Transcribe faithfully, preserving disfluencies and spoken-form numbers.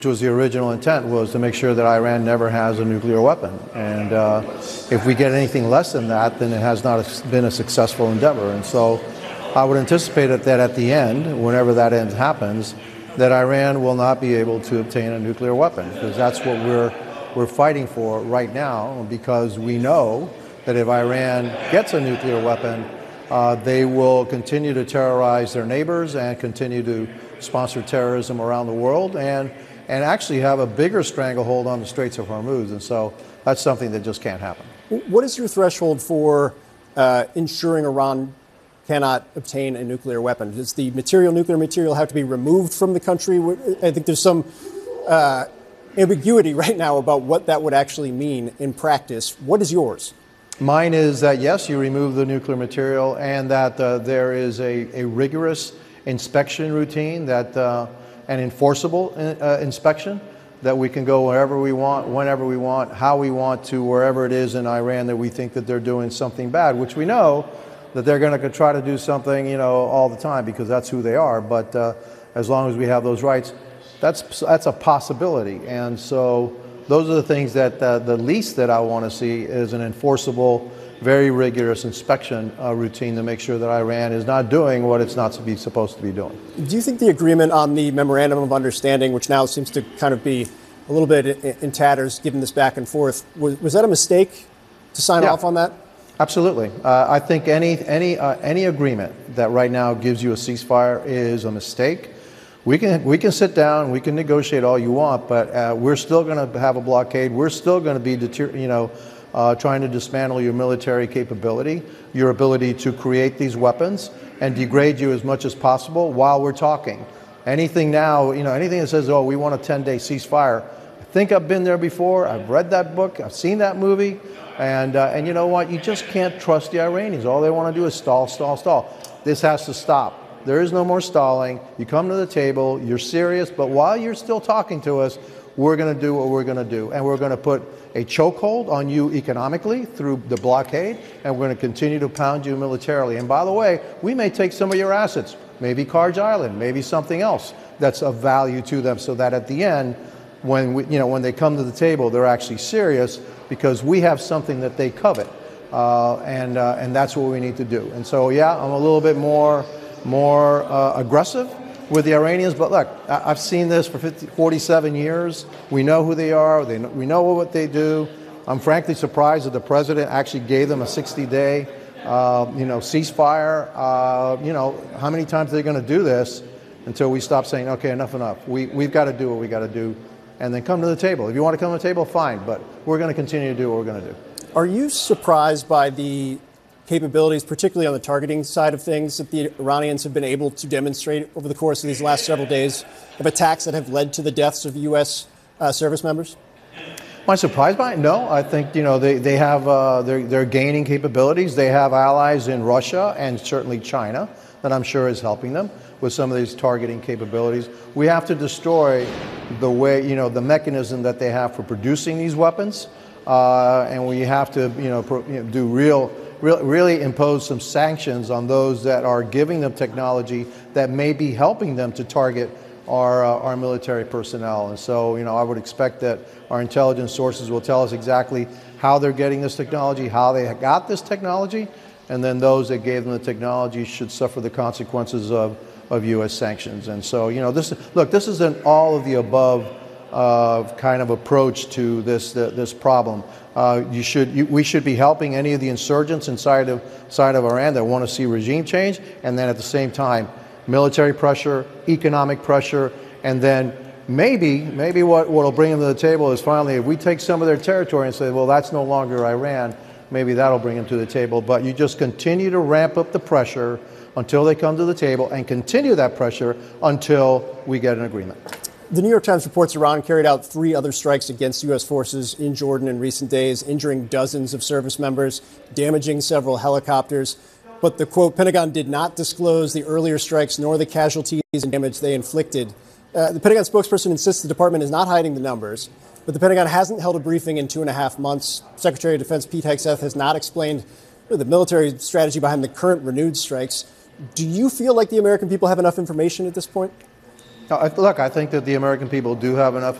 which was the original intent, was to make sure that Iran never has a nuclear weapon. And uh, if we get anything less than that, then it has not been a successful endeavor. And so I would anticipate that at the end, whenever that end happens, that Iran will not be able to obtain a nuclear weapon, because that's what we're we're fighting for right now, because we know that if Iran gets a nuclear weapon, uh, they will continue to terrorize their neighbors and continue to sponsor terrorism around the world, and and actually have a bigger stranglehold on the Straits of Hormuz. And so that's something that just can't happen. What is your threshold for uh, ensuring Iran cannot obtain a nuclear weapon? Does the material, nuclear material, have to be removed from the country? I think there's some uh, ambiguity right now about what that would actually mean in practice. What is yours? Mine is that, yes, you remove the nuclear material, and that uh, there is a, a rigorous inspection routine that uh, an enforceable uh, inspection, that we can go wherever we want, whenever we want, how we want to, wherever it is in Iran that we think that they're doing something bad, which we know that they're going to try to do something, you know, all the time, because that's who they are. But uh, as long as we have those rights, that's that's a possibility. And so those are the things that uh, the least that I want to see is an enforceable, very rigorous inspection uh, routine to make sure that Iran is not doing what it's not to be supposed to be doing. Do you think the agreement on the memorandum of understanding, which now seems to kind of be a little bit in, in tatters, given this back and forth, was, was that a mistake to sign yeah, off on that? Absolutely. Uh, I think any any uh, any agreement that right now gives you a ceasefire is a mistake. We can we can sit down, we can negotiate all you want, but uh, we're still going to have a blockade. We're still going to be deter- you know. Uh, trying to dismantle your military capability, your ability to create these weapons, and degrade you as much as possible while we're talking. Anything now, you know, anything that says, oh, we want a ten-day ceasefire, I think I've been there before, I've read that book, I've seen that movie, and, uh, and you know what, you just can't trust the Iranians. All they want to do is stall, stall, stall. This has to stop. There is no more stalling. You come to the table, you're serious, but while you're still talking to us, we're going to do what we're going to do, and we're going to put a chokehold on you economically through the blockade, and we're going to continue to pound you militarily. And by the way, we may take some of your assets, maybe Karj Island, maybe something else that's of value to them, so that at the end, when we, you know, when they come to the table, they're actually serious, because we have something that they covet, uh, and uh, and that's what we need to do. And so, yeah, I'm a little bit more more uh, aggressive with the Iranians, but look, I've seen this for fifty, forty-seven years. We know who they are. They know, we know what they do. I'm frankly surprised that the president actually gave them a sixty-day, uh, you know, ceasefire. Uh, you know, how many times are they going to do this until we stop saying, okay, enough, enough. We we've got to do what we got to do, and then come to the table. If you want to come to the table, fine. But we're going to continue to do what we're going to do. Are you surprised by the capabilities, particularly on the targeting side of things, that the Iranians have been able to demonstrate over the course of these last several days of attacks that have led to the deaths of U S uh, service members? Am I surprised by it? No. I think, you know, they, they have, uh, they're, they're gaining capabilities. They have allies in Russia and certainly China that I'm sure is helping them with some of these targeting capabilities. We have to destroy the way, you know, the mechanism that they have for producing these weapons. Uh, and we have to, you know, pro, you know do real really impose some sanctions on those that are giving them technology that may be helping them to target our uh, our military personnel. And so, you know, I would expect that our intelligence sources will tell us exactly how they're getting this technology, how they got this technology, and then those that gave them the technology should suffer the consequences of, of U S sanctions. And so, you know, this look, this is an all of the above uh, kind of approach to this uh, this problem. Uh, you should, you, we should be helping any of the insurgents inside of side of Iran that want to see regime change, and then at the same time, military pressure, economic pressure, and then maybe, maybe what will bring them to the table is finally, if we take some of their territory and say, well, that's no longer Iran, maybe that'll bring them to the table. But you just continue to ramp up the pressure until they come to the table, and continue that pressure until we get an agreement. The New York Times reports Iran carried out three other strikes against U S forces in Jordan in recent days, injuring dozens of service members, damaging several helicopters. But the, quote, Pentagon did not disclose the earlier strikes nor the casualties and damage they inflicted. Uh, the Pentagon spokesperson insists the department is not hiding the numbers, but the Pentagon hasn't held a briefing in two and a half months. Secretary of Defense Pete Hegseth has not explained the military strategy behind the current renewed strikes. Do you feel like the American people have enough information at this point? No, I- Look, I think that the American people do have enough